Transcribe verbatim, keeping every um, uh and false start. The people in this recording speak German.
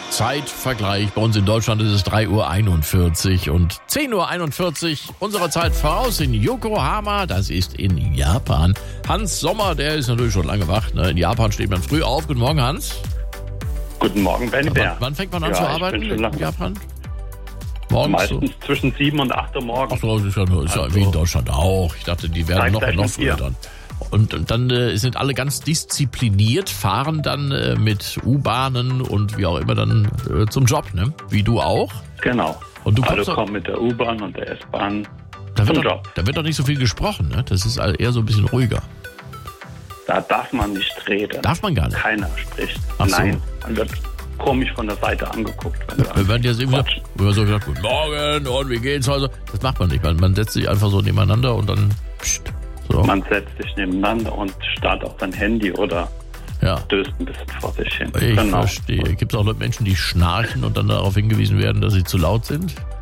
Zeitvergleich. Bei uns in Deutschland ist es drei Uhr einundvierzig und zehn Uhr einundvierzig unserer Zeit voraus in Yokohama. Das ist in Japan. Hans Sommer, der ist natürlich schon lange wach. Ne? In Japan steht man früh auf. Guten Morgen, Hans. Guten Morgen, Benny Bär. Wann, wann fängt man an ja, zu arbeiten in lange. Japan? Morgens Meistens so? zwischen sieben und acht Uhr morgens. Ach so, das ist ja, ist ja Also, wie in Deutschland auch. Ich dachte, die werden noch, gleich noch mit früher dir. dann. Und, und dann äh, sind alle ganz diszipliniert, fahren dann äh, mit U-Bahnen und wie auch immer dann äh, zum Job, ne? Wie du auch. Genau. Und du Alle kommst doch, kommen mit der U-Bahn und der S-Bahn da wird zum doch, Job. da wird doch nicht so viel gesprochen, ne? Das ist eher so ein bisschen ruhiger. Da darf man nicht reden. Darf man gar nicht. Keiner spricht. Ach so. Nein, man wird komisch von der Seite angeguckt. Wenn du Wir werden jetzt immer, quatschen. immer so gesagt, guten Morgen und wie geht's heute? Das macht man nicht, man, man setzt sich einfach so nebeneinander und dann pst, so. Man setzt sich nebeneinander und starrt auf sein Handy oder Ja, stößt ein bisschen vor sich hin. ich Genau. verstehe. Gibt es auch Leute- Menschen, die schnarchen und dann darauf hingewiesen werden, dass sie zu laut sind?